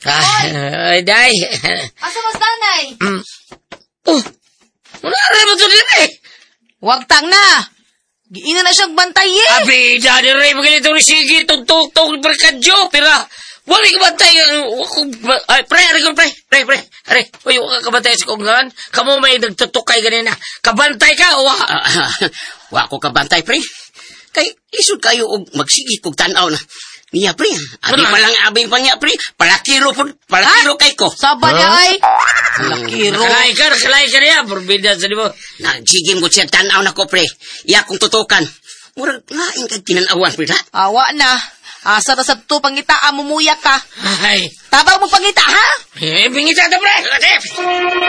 Ay, day. Asa mas danay? Oh, wala rin mo ito din eh. Wag tang na. Giina na siyang bantay eh. Abi, dali rin, magalito ni sige, tugtog, berkadyo, pira. Wala ka bantay, ay, pre, are, uy, wala ka bantay sa konggan. Kamu may nagtutukay ganina. Kabantay ka, o wa ko kabantay, pre. Kay, isod kayo, magsigi kong tanaw na. Niya, pre, abi pa lang abing pa niya, pre. Palakiro kay ko. Saba niya ay. Palakiro. Nakalay ka niya, forbida sa di mo. Nagsigim ko siya tanaw na ko, pre. Iya kong tutukan. Murag, laing kag tinanawan, pre, ha? Awa na. Asa na sa to, pangita, amumuyak ka. Ay. Tabang mo pangita, ha? Pangita, pre.